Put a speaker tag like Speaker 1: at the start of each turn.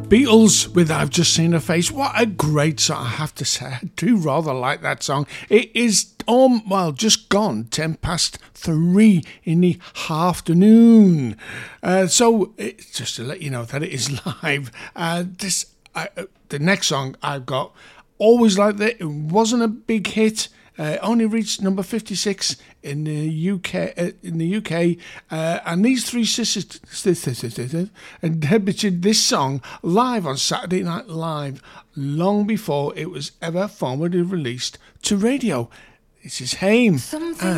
Speaker 1: Beatles with I've Just Seen Her Face. What a great song, I have to say. I do rather like that song. It is, just gone 3:10 in the afternoon. Just to let you know that it is live. The next song I've got, always like that. It wasn't a big hit. Only reached number 56 in the UK. And these three sisters debuted this song live on Saturday Night Live, long before it was ever formally released to radio. This is Haim and